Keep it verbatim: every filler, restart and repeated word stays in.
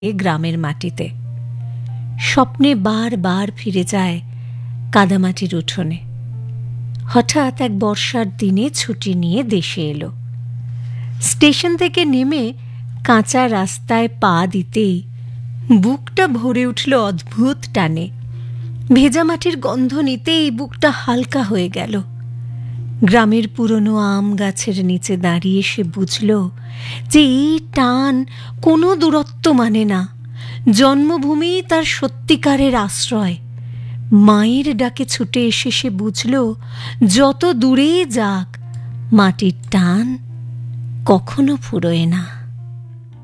এ গ্রামের মাটিতে স্বপ্নে বার বার ফিরে যায় কাদামাটির উঠোনে। হঠাৎ এক বর্ষার দিনে ছুটি নিয়ে দেশে এলো। স্টেশন থেকে নেমে কাঁচা রাস্তায় পা দিতেই বুকটা ভরে উঠল অদ্ভুত টানে। ভেজা মাটির গন্ধ নিতেই বুকটা হালকা হয়ে গেল। গ্রামের পুরনো আম গাছের নিচে দাঁড়িয়ে সে বুঝল যে এই টান কোনো দূরত্ব মানে না, জন্মভূমি তার সত্যিকারের আশ্রয়। মায়ের ডাকে ছুটে এসে সে বুঝল যত দূরে যাক মাটির টান কখনো ফুরোয় না।